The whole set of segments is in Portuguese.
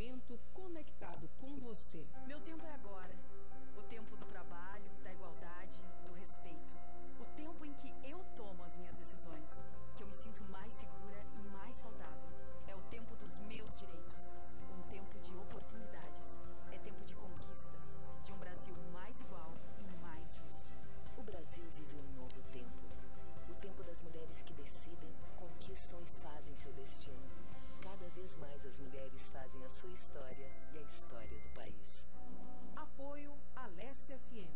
momento conectado com você. Meu tempo é agora. O tempo do trabalho, da igualdade, do respeito. O tempo em que eu tomo as minhas decisões, que eu me sinto mais segura e mais saudável. É o tempo dos meus direitos. Um tempo de oportunidades. É tempo de conquistas, de um Brasil mais igual e mais justo. O Brasil vive um novo tempo. O tempo das mulheres que decidem, conquistam e fazem seu destino. Cada vez mais as mulheres fazem a sua história e a história do país. Apoio Alessia FM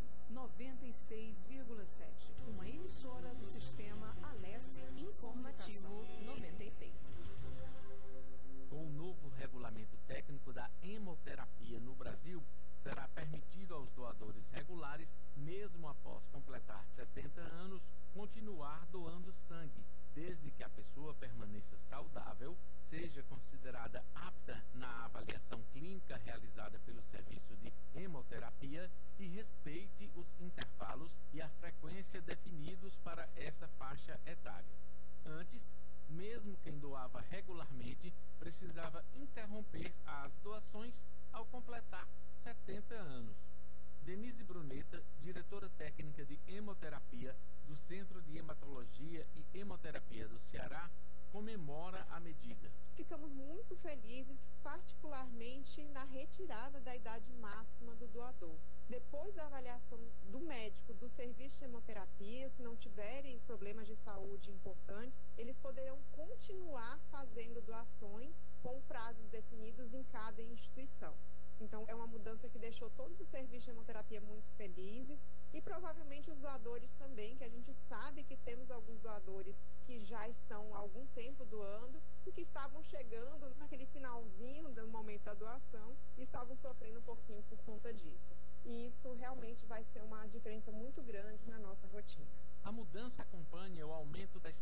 96,7. Uma emissora do sistema Alessia Informativo 96. Com o novo regulamento técnico da hemoterapia no Brasil, será permitido aos doadores regulares, mesmo após completar 70 anos, continuar doando sangue, desde que a pessoa permaneça saudável, seja considerada apta na avaliação clínica realizada pelo serviço de hemoterapia e respeite os intervalos e a frequência definidos para essa faixa etária. Antes, mesmo quem doava regularmente precisava interromper as doações ao completar 70 anos. Denise Bruneta, diretora técnica de hemoterapia do Centro de Hematologia e Hemoterapia do Ceará, comemora a medida. Ficamos muito felizes, particularmente na retirada da idade máxima do doador. Depois da avaliação do médico do serviço de hemoterapia, se não tiverem problemas de saúde importantes, eles poderão continuar fazendo doações com prazos definidos em cada instituição. Então, é uma mudança que deixou todos os serviços de hemoterapia muito felizes e provavelmente os doadores também, que a gente sabe que temos alguns doadores que já estão há algum tempo doando e que estavam chegando naquele finalzinho do momento da doação e estavam sofrendo um pouquinho por conta disso. E isso realmente vai ser uma diferença muito grande na nossa rotina. A mudança acompanha o aumento das